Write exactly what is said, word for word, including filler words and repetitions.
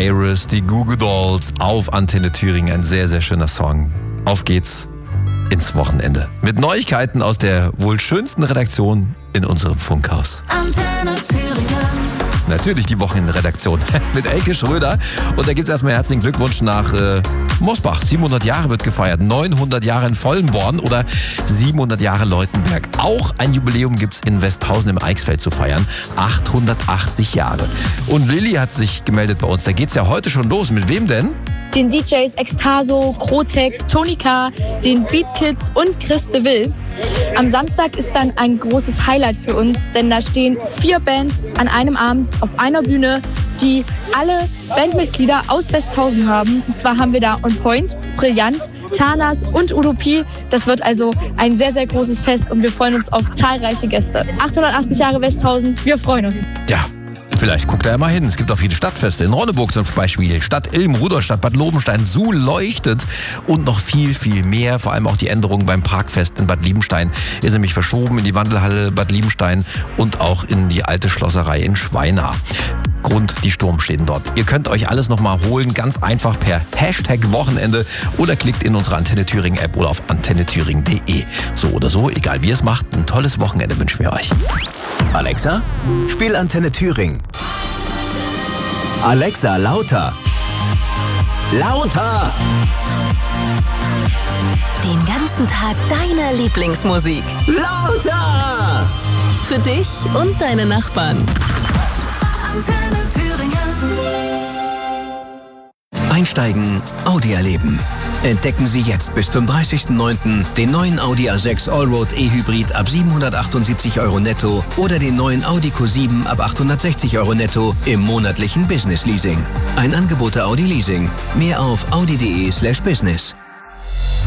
Iris, die Goo Goo Dolls auf Antenne Thüringen. Ein sehr, sehr schöner Song. Auf geht's ins Wochenende. Mit Neuigkeiten aus der wohl schönsten Redaktion in unserem Funkhaus. Antenne Thüringen. Natürlich die Wochenendredaktion mit Elke Schröder. Und da gibt's erstmal herzlichen Glückwunsch nach äh, Mosbach. siebenhundert Jahre wird gefeiert. neunhundert Jahre in Vollenborn oder siebenhundert Jahre Leutenberg. Auch ein Jubiläum gibt's in Westhausen im Eichsfeld zu feiern. achthundertachtzig Jahre. Und Lilly hat sich gemeldet bei uns. Da geht's ja heute schon los. Mit wem denn? Den D Js Extaso, Krotek, Tony K., den Beat Kids und Chris de Will. Am Samstag ist dann ein großes Highlight für uns, denn da stehen vier Bands an einem Abend auf einer Bühne, die alle Bandmitglieder aus Westhausen haben. Und zwar haben wir da On Point, Brillant, Tanas und Utopie. Das wird also ein sehr, sehr großes Fest und wir freuen uns auf zahlreiche Gäste. achthundertachtzig Jahre Westhausen, wir freuen uns. Ja. Vielleicht guckt er ja mal hin. Es gibt auch viele Stadtfeste. In Ronneburg zum Beispiel. Stadt Ilm, Rudolstadt, Bad Lobenstein, Suhl leuchtet und noch viel, viel mehr. Vor allem auch die Änderungen beim Parkfest in Bad Liebenstein ist nämlich verschoben in die Wandelhalle Bad Liebenstein und auch in die alte Schlosserei in Schweina. Grund, die Sturmschäden dort. Ihr könnt euch alles nochmal holen, ganz einfach per Hashtag Wochenende oder klickt in unsere Antenne Thüringen App oder auf antenne thüringen punkt de. So oder so, egal wie ihr es macht, ein tolles Wochenende wünschen wir euch. Alexa, spiel Antenne Thüringen. Alexa, lauter. Lauter! Den ganzen Tag deine Lieblingsmusik. Lauter! Für dich und deine Nachbarn. Antenne Thüringen. Einsteigen, Audi erleben. Entdecken Sie jetzt bis zum dreißigsten neunten den neuen Audi A sechs Allroad E-Hybrid ab siebenhundertachtundsiebzig Euro netto oder den neuen Audi Q sieben ab achthundertsechzig Euro netto im monatlichen Business Leasing. Ein Angebot der Audi Leasing. Mehr auf audi punkt de slash business.